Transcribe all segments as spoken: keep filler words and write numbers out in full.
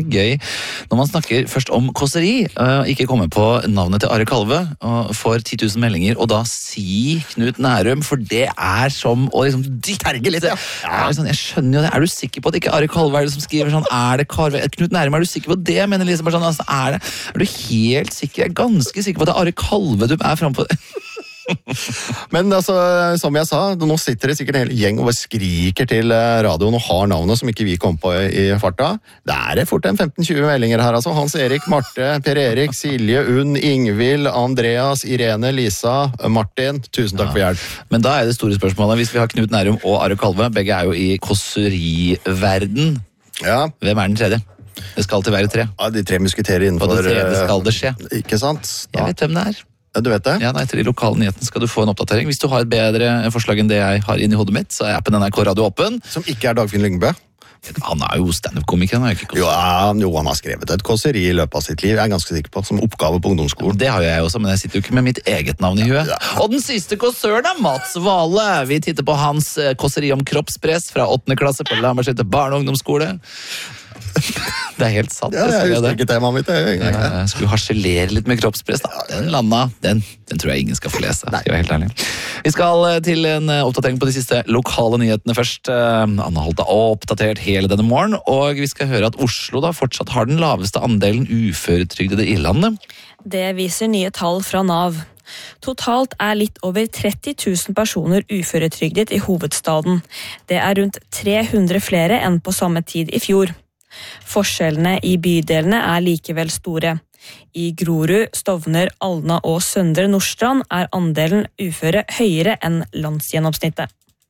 gøy når man snakker først om kåseri, uh, ikke komme på navnet til Are Kalve, og får ti tusen meldinger, og da si Knut Nærum, for det er som å liksom terge litt. Ja. Jeg, sånn, jeg skjønner jo det. Er du sikker på at ikke Are Kalve er det som skriver sånn? Er det Karve? Knut Nærum, er du sikker på det? Jeg mener liksom bare sånn, altså, er, det, er du helt sikker? Jeg er ganske sikker på at det er Are Kalve du er frem på det. Men altså, som jeg sa, nå sitter det sikkert en hel gjeng og bare skriker til radioen og har navnet som ikke vi kom på i farta. Det er fort en femten tjue meldinger her, altså. Hans Erik, Marte, Per Erik, Silje, Unn, Ingvild, Andreas, Irene, Lisa, Martin. Tusen takk for hjelp. Men da er det store spørsmålet, hvis vi har Knut Nærum og Are Kalve, begge er jo i kåseriverden. Ja. Hvem er den tredje? Det skal alltid være tre. Ja, de tre musketerer innenfor... Og det tredje skal det skje. Ikke sant? Da. Jeg vet hvem det er. Du vet det? Ja, nei, Etter de lokale nyhetene skal du få en oppdatering. Hvis du har et bedre forslag enn det jeg har inn i hodet mitt, så er appen N R K Radio åpen. Som ikke er Dagfinn Lyngbø. Han er jo stand-up-komiker. Han er jo ikke jo, jo, han har skrevet et kåseri i løpet av sitt liv, jeg er ganske sikker på, som oppgave på ungdomsskolen. Det har jo jeg også, men jeg sitter jo ikke med mitt eget navn i huet. Ja. Og den siste kåsøren er Mats Vale. Vi titter på hans kåseri om kroppspress fra åttende klasse på Lambertseter barne- og ungdomsskole. Det er helt sant. Ja, jeg husker ikke temaet mitt. Jeg, jeg, jeg, jeg skulle harselere litt med kroppspress. Da. Den landa, den, den tror jeg ingen skal få lese. Skal jeg være helt ærlig. Vi skal til en oppdatering på de siste lokale nyhetene først. Anna Holt er oppdatert hele denne morgen, og vi skal høre at Oslo da fortsatt har den laveste andelen uføretrygdede i landet. Det viser nye tall fra Nav. Totalt er litt over tretti tusen personer uføretrygdet i hovedstaden. Det er rundt tre hundre flere enn på samme tid i fjor. Forskjellene i bydelene er likevel store. I Grorud, Stovner, Alna og Søndre Nordstrand er andelen uføre høyere enn landsgjennomsnittet.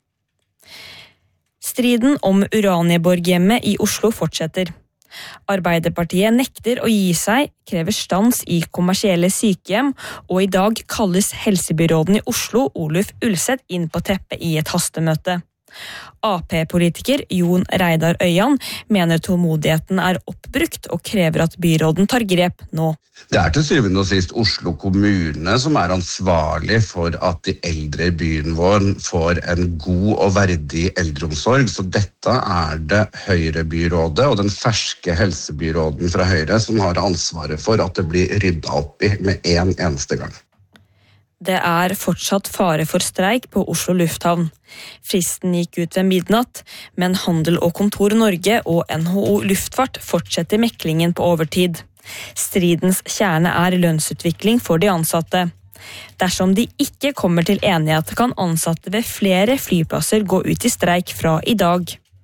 Striden om Uranienborghjemmet i Oslo fortsetter. Arbeiderpartiet nekter å gi seg, krever stans i kommersielle sykehjem, og i dag kalles helsebyråden i Oslo, Oluf Ulseth, inn på teppet i et hastemøte. A P-politiker Jon Reidar Øyan mener tålmodigheten er oppbrukt og krever at byråden tar grep nå. Det er til syvende og sist Oslo kommune som er ansvarlig for at de eldre i byen vår får en god og verdig eldreomsorg, så dette er det Høyre-byrådet og den ferske helsebyråden fra Høyre som har ansvaret for at det blir ryddet opp i med en eneste gang. Det er fortsatt fare for streik på Oslo lufthavn. Fristen gikk ut ved midnatt, men Handel og Kontor Norge og N H O Luftfart fortsetter meklingen på overtid. Stridens kjerne er lønnsutvikling for de ansatte. Dersom de ikke kommer til enighet, kan ansatte ved flere flyplasser gå ut i streik fra i dag.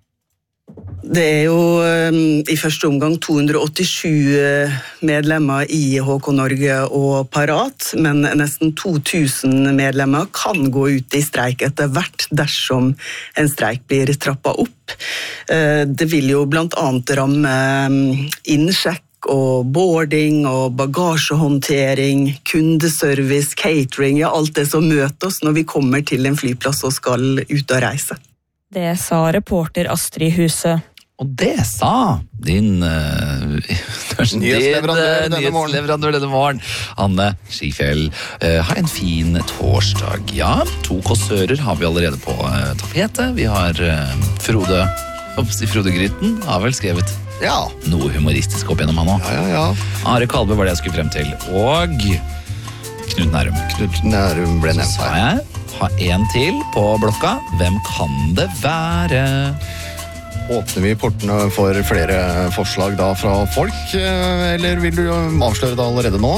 Det er jo um, i første omgang to hundre åttisju medlemmer i H K Norge og Parat, men nesten to tusen medlemmer kan gå ut i streik etter hvert dersom en streik blir trappet opp. Uh, det vil jo blant annet ramme um, innsjekk og boarding og bagasjehåndtering, kundeservice, catering, ja, alt det som møter oss når vi kommer til en flyplass og skal ut og reise. Det sa reporter Astrid Huse. Og det sa din, uh, din nyhetsleverandør denne morgen. nyhetsleverandør denne morgen, Anne Skifjell. Uh, ha en fin torsdag. Ja, to kåsører har vi allerede på uh, tapetet. Vi har uh, Frode, oppsi Frode Grytten, har vel skrevet ja. noe humoristisk opp gjennom han også. Ja, ja, ja. Are Kalve var det jeg skulle frem til. Og Knut Nærum. Knut Nærum ble nevnt her. Jeg ha en til på blokka. Hvem kan det være? Åpner vi portene for flere forslag da fra folk, eller vil du avsløre det allerede nå?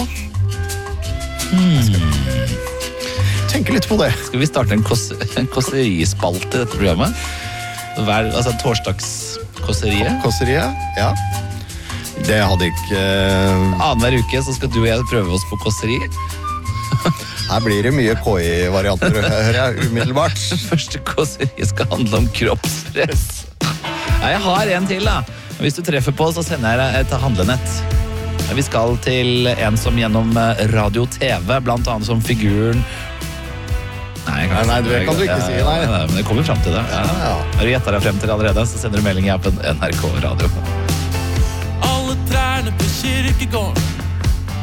Hmm. Tenke litt på det. Skal vi starte en, kos en kåserispalte i dette programmet? Hver, altså torsdagskåseriet? Kåseriet, ja. Det hadde ikke... Annenhver uke så skal du og jeg prøve oss på kåseri. Her blir det mye K I-varianter, hører jeg umiddelbart. Første kåseri skal handle om kroppspress. Nei, jeg har en til da. Hvis du treffer på, så sender jeg deg et handlenett. Vi skal til en som gjennom radio T V, blant annet som figuren... Nei, nei, nei, det kan du ikke si, nei. Ja, men det kommer frem til det. Ja. Ja. Har du gjettet deg frem til det allerede, så sender du melding i appen N R K Radio. Alle trærne på kirkegården